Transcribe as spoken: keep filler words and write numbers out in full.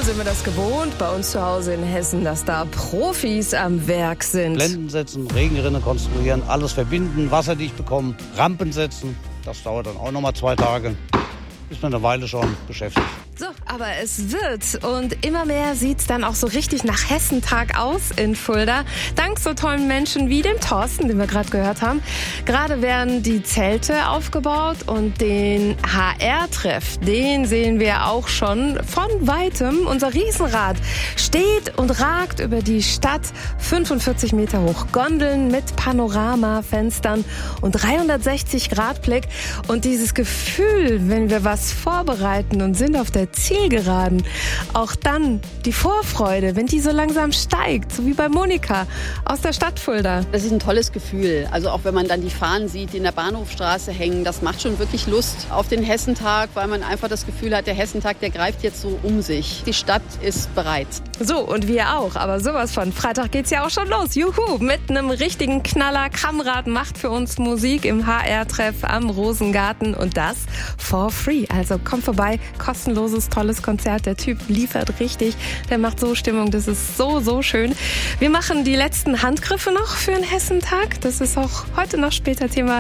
sind wir das gewohnt, bei uns zu Hause in Hessen, dass da Profis am Werk sind. Blenden setzen, Regenrinne konstruieren, alles verbinden, wasserdicht bekommen, Rampen setzen. Das dauert dann auch nochmal zwei Tage. Ist man eine Weile schon beschäftigt. So, aber es wird und immer mehr sieht's dann auch so richtig nach Hessentag aus in Fulda. Dank so tollen Menschen wie dem Thorsten, den wir gerade gehört haben. Gerade werden die Zelte aufgebaut und den H R-Treff, den sehen wir auch schon von Weitem. Unser Riesenrad steht und ragt über die Stadt, fünfundvierzig Meter hoch. Gondeln mit Panoramafenstern und dreihundertsechzig Grad Blick. Und dieses Gefühl, wenn wir was vorbereiten und sind auf der Zielgeraden, auch dann die Vorfreude, wenn die so langsam steigt, so wie bei Monika aus der Stadt Fulda. Das ist ein tolles Gefühl. Also auch wenn man dann die Fahnen sieht, die in der Bahnhofstraße hängen, das macht schon wirklich Lust auf den Hessentag, weil man einfach das Gefühl hat, der Hessentag, der greift jetzt so um sich. Die Stadt ist bereit. So, und wir auch, aber sowas von. Freitag geht's ja auch schon los. Juhu, mit einem richtigen Knaller. Kamrad macht für uns Musik im H R-Treff am Rosengarten und das for free. Also komm vorbei, kostenloses, tolles Konzert. Der Typ liefert richtig, der macht so Stimmung, das ist so, so schön. Wir machen die letzten Handgriffe noch für den Hessentag. Das ist auch heute noch später Thema